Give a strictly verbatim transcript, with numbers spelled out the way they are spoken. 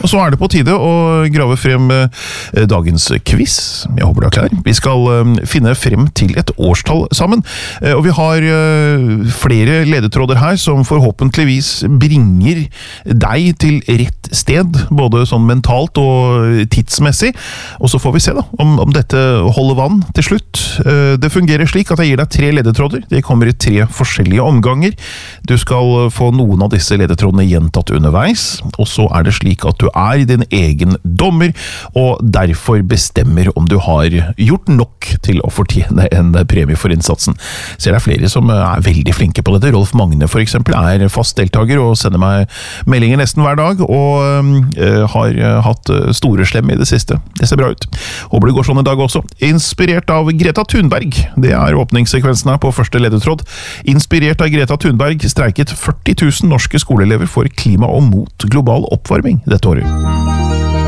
Og så er det på tide å grave frem dagens quiz. Jeg håper du er klar. Vi skal finne frem til et årstall sammen. Og vi har flere ledetråder her som forhåpentligvis bringer deg til rett sted, både sånn mentalt og tidsmessig. Og så får vi se da, om, om dette holder vann til slutt. Det fungerer slik at jeg gir deg tre ledetråder. De kommer i tre forskjellige omganger. Du skal få noen av disse ledetrådene gjentatt underveis, og så er det slik at du er din egen dommer, og derfor bestemmer om du har gjort nok til å fortjene en premie for innsatsen. Så det er flere som er veldig flinke på dette. Rolf Magne for eksempel er fast deltager og sender meg meldinger nesten hver dag, og uh, har hatt store slem i det siste. Det ser bra ut. Håper det går sånn en dag også. Inspirert av Greta Thunberg. Det er åpningssekvensen her på første ledetråd. Inspirert av Greta Thunberg streiket førti tusen norske skoleelever for klima og mot global oppvarming dette året.